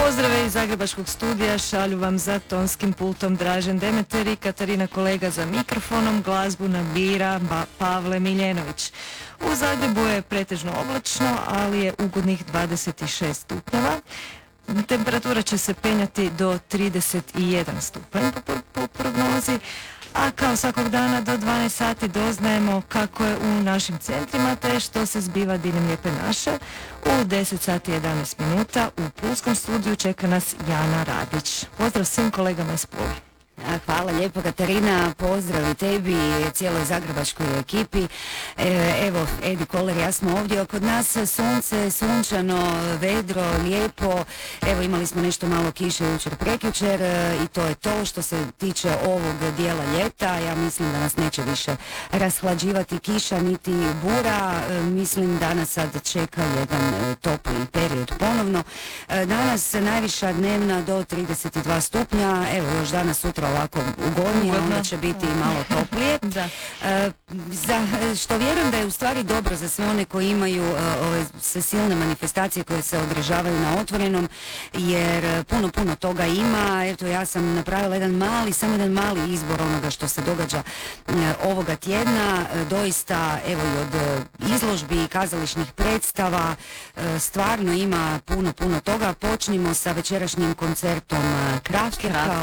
Pozdrave iz Zagrebačkog studija šalju vam za tonskim pultom Dražen Demeter i Katarina Kolega za mikrofonom. Glazbu nabira Pavle Miljenović. U Zagrebu je pretežno oblačno, ali je ugodnih 26 stupnjeva. Temperatura će se penjati do 31 stupanj po prognozi. A kao svakog dana do 12 sati doznajemo kako je u našim centrima te što se zbiva diljem Lijepe naše. U 10 sati 11 minuta u Pulskom studiju čeka nas Jana Radić. Pozdrav svim kolegama iz Pule. Hvala lijepo Katarina, pozdrav i tebi i cijeloj zagrebačkoj ekipi. Evo, Edi Koler, ja smo ovdje, kod nas sunce, sunčano, vedro, lijepo. Evo, imali smo nešto malo kiše jučer, prekjučer i to je to što se tiče ovog dijela ljeta. Ja mislim da nas neće više rashlađivati kiša niti bura. Mislim da nas sad čeka jedan topli period ponovno. Danas najviša dnevna do 32 stupnja. Evo, još danas sutra ovako ugodnije, onda će biti malo toplije. Što vjerujem da je u stvari dobro za sve one koji imaju ove sve silne manifestacije koje se održavaju na otvorenom, jer puno toga ima. Eto, ja sam napravila samo jedan mali izbor onoga što se događa ovoga tjedna. Doista, evo, i od izložbi i kazališnih predstava stvarno ima puno toga. Počnimo sa večerašnjim koncertom Kraftwerka.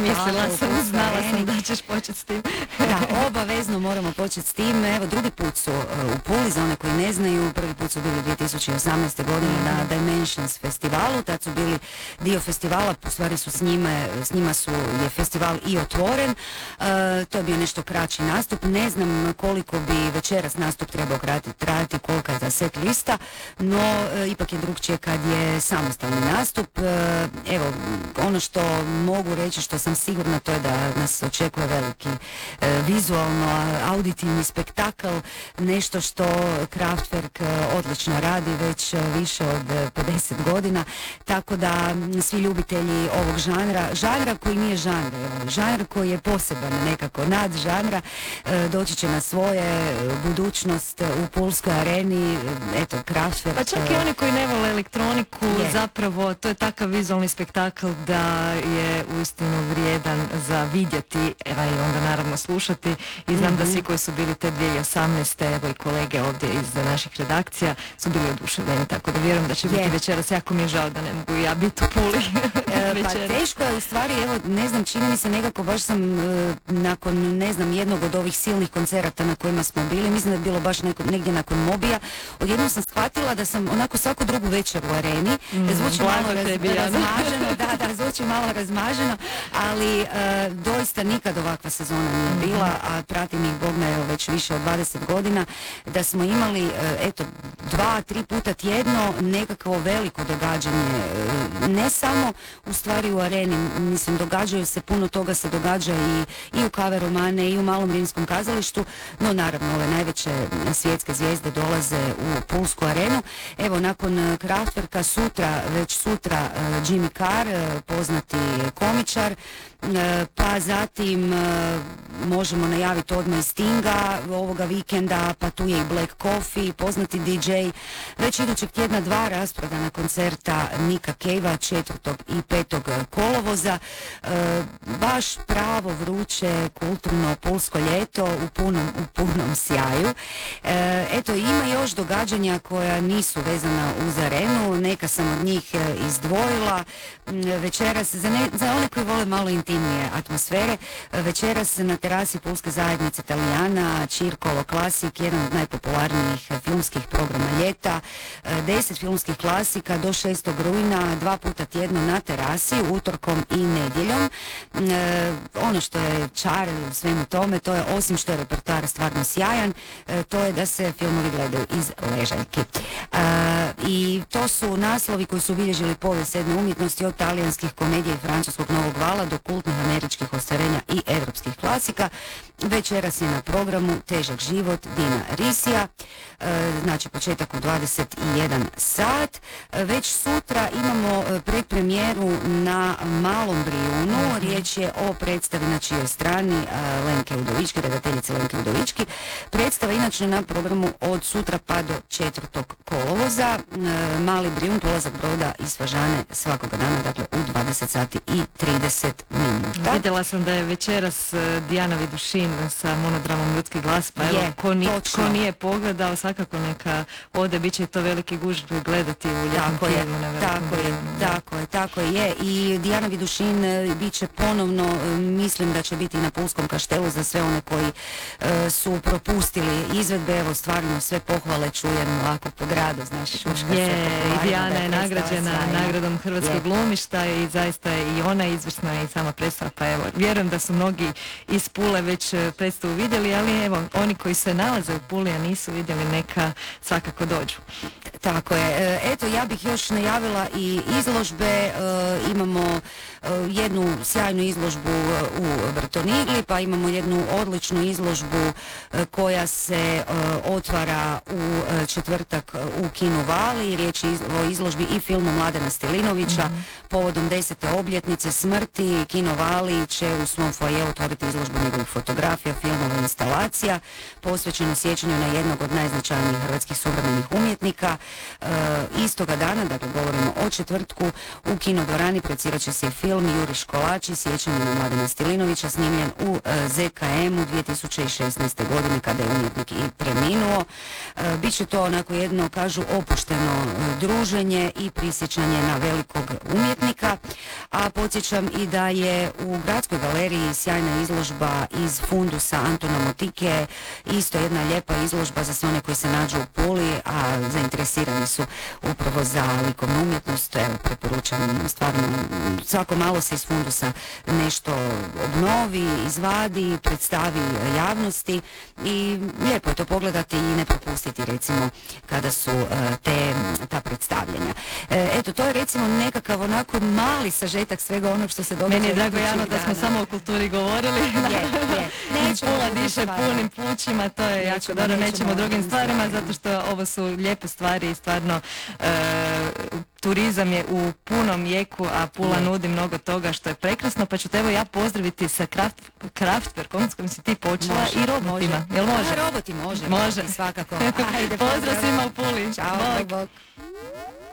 Znala sam da ćeš početi s tim. Da, obavezno moramo početi s tim. Evo, drugi put su u Puli, za one koji ne znaju, prvi put su bili 2018. godine na Dimensions festivalu, tad su bili dio festivala, u stvari su s njima je festival i otvoren. To je bio nešto kraći nastup, ne znam koliko bi večeras nastup trebao trajati, kolika je ta set lista, no ipak je drugčije kad je samostalni nastup. Evo, ono što mogu reći, što sam sigurna, to je da nas očekuje veliki vizualno auditivni spektakl, nešto što Kraftwerk odlično radi već više od 50 godina, tako da svi ljubitelji ovog žanra koji nije žanr koji je poseban nekako nad žanra, doći će na svoje, budućnost u Pulskoj areni, eto, Kraftwerk. Pa čak i oni koji ne vole elektroniku, zapravo to je takav vizualni spektakl da je uistinu vrijedan za vidjeti, i onda naravno slušati, i znam da svi koji su bili te 2018. evo i kolege ovdje iz naših redakcija su bili oduševljeni, tako da vjerujem da će biti večeras. Jako mi je žao da ne mogu ja biti u Puli. Pa teško je u stvari, evo, ne znam, čini mi se nekako, baš sam nakon, ne znam, jednog od ovih silnih koncerata na kojima smo bili, mislim da je bilo baš negdje nakon Mobija, odjednom sam shvatila da sam onako svaku drugu večer u areni, zvuči malo razmaženo, zvuči malo razmaženo, ali doista nikad ovakva sezona nije bila, a pratim ih, Bog me, već više od 20 godina, da smo imali, eto, 2-3 puta tjedno nekakvo veliko događanje, ne samo u stvari u areni, mislim, događaju se, puno toga se događa i u Kave Romane i u Malom rimskom kazalištu, no naravno ove najveće svjetske zvijezde dolaze u Pulsku arenu. Evo, nakon Kraftwerka već sutra Jimmy Carr, poznati komičar, pa zatim možemo najaviti odmah i Stinga ovoga vikenda, pa tu je i Black Coffee, poznati DJ. Već idućeg tjedna 2 rasprodana koncerta Nika Cavea 4. i 5. kolovoza. Baš pravo vruće kulturno pulsko ljeto u punom sjaju. Eto, ima još događanja koja nisu vezana uz arenu, neka sam od njih izdvojila. Večeras, za one koji vole malo intimnije atmosfere, večeras na terasi Pulske zajednice Italijana Circolo Classic, jedan od najpopularnijih filmskih programa ljeta, 10 filmskih klasika do 6. rujna, 2 puta tjedno na terasi, utorkom i nedjeljom. Ono što je čar u svemu tome, to je, osim što je repertoar stvarno sjajan, to je da se filmovi gledaju iz ležaljki. I to su naslovi koji su obilježili povijest sedme umjetnosti, od talijanskih komedija i francuskog novog vala do kultnih američkih ostvarenja i evropskih klasika. Večeras je na programu Težak život Dina Risija, znači početak u 21 sat. Već sutra imamo predpremijeru na Malom Brijunu, riječ je o predstavi na čijoj strani Lenke Udovički, redateljice Lenke Udovički. Predstava inače na programu od sutra pa do 4. kolovoza. Mali Brijun, ulazak broda iz Fažane svakoga dana, dakle u 20 sati i 30 minuta. Vidjela sam da je večeras Dijana Vidušin sa monodramom Ljudski glas, pa evo, ko nije pogledao, svakako neka ode, bit će to veliki gužve gledati u ljetnom tijelu na velikom Brijunu. Tako je. I Dijana Vidušin bit će ponovno, mislim da će biti na Pulskom kaštelu za sve one koji su propustili izvedbe. Evo, stvarno sve pohvale čujem ovako po gradu, znaš, šuška se i Dijana je nagrađena nagradom Hrvatskog glumišta i zaista je i ona izvrsna i sama predstava, pa evo, vjerujem da su mnogi iz Pule već predstavu vidjeli, ali evo, oni koji se nalaze u Puli, a nisu vidjeli, neka svakako dođu. Tako je. Eto, ja bih još najavila i izložbe. Imamo jednu sjajnu izložbu u Vrtonigli, pa imamo jednu odličnu izložbu koja se otvara u četvrtak u Kinu Vali. Riječ je o izložbi i filmu Mladena Stilinovića povodom 10. obljetnice smrti. Kino Vali će u svom foajeu otvoriti izložbu njegovih fotografija, filmova i instalacija posvećenu sjećanju na jednog od najznačajnijih hrvatskih suvremenih umjetnika. Istoga dana, dakle govorimo o četvrtku, u kinodvorani projicirat će se i film Juriš Kolači, sjećanje na Mladena Stilinovića, snimljen u ZKM-u 2016. godine kada je umjetnik i preminuo. Biće to onako jedno, kažu, opušteno druženje i prisjećanje na velikog umjetnika, a podsjećam i da je u Gradskoj galeriji sjajna izložba iz fundusa Antona Motike, isto jedna lijepa izložba za sve one koji se nađu u Puli, a zainteresirani su upravo za likovnu umjetnost. Evo, preporučam, stvarno svako malo se iz fundusa nešto obnovi, izvadi, predstavi javnosti i lijepo je to pogledati i ne propustiti, recimo, kada su ta predstavljanja. Eto, to je recimo nekakav onako mali sažetak svega onog što se događa. Meni je drago, Jano, da smo samo o kulturi govorili. Pula diše punim plućima, to je jako dobro, nećemo o drugim stvarima, zato što ovo su lijepe stvari i stvarno turizam je u punom jeku, a Pula nudi mnogo toga što je prekrasno, pa ću te evo ja pozdraviti sa Kraftwerkom s kojim si ti počela i robotima. Jel može? Roboti može. Može. Svakako. Pozdrav svima u Puli. Ćao, bog.